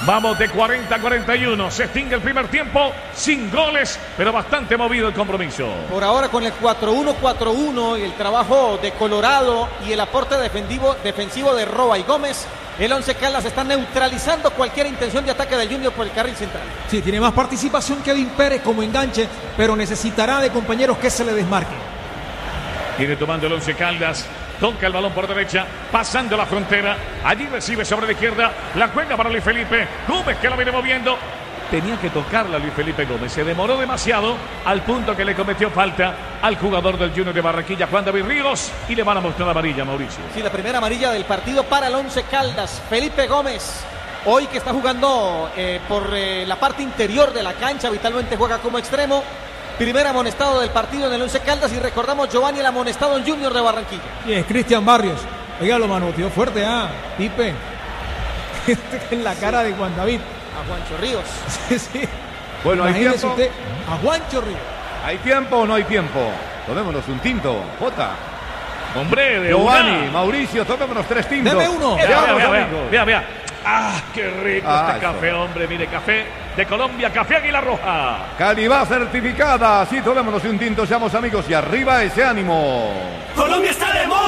Vamos de 40 a 41. Se extingue el primer tiempo sin goles, pero bastante movido el compromiso. Por ahora con el 4-1-4-1 y el trabajo de Colorado y el aporte defensivo de Roa y Gómez, el Once Caldas está neutralizando cualquier intención de ataque del Junior por el carril central. Sí, tiene más participación Kevin Pérez como enganche, pero necesitará de compañeros que se le desmarquen. Viene tomando el Once Caldas. Toca el balón por derecha, pasando la frontera. Allí recibe sobre la izquierda. La juega para Luis Felipe Gómez, que la viene moviendo. Tenía que tocarla Luis Felipe Gómez. Se demoró demasiado al punto que le cometió falta al jugador del Junior de Barranquilla, Juan David Ríos, y le van a mostrar amarilla, Mauricio. Sí, la primera amarilla del partido para el Once Caldas. Felipe Gómez, hoy que está jugando por la parte interior de la cancha, habitualmente juega como extremo. Primer amonestado del partido en el Once Caldas, y recordamos Giovanni el amonestado en Junior de Barranquilla. Y es Cristian Barrios. Oiga, lo manoteó fuerte, Pipe. En la cara de Juan David. A Juancho Ríos. Sí. Bueno, hay Imagínese tiempo. usted a Juancho Ríos. ¿Hay tiempo o no hay tiempo? Tomémonos un tinto, Jota. Hombre, de Giovanni, una. Mauricio, tomémonos 3 tintos. Deme uno. Vea. ¡Ah, qué rico este eso. café, hombre! Mire, café de Colombia, café Águila Roja. Calidad certificada. Sí, tomémonos un tinto, seamos amigos y arriba ese ánimo. Colombia está de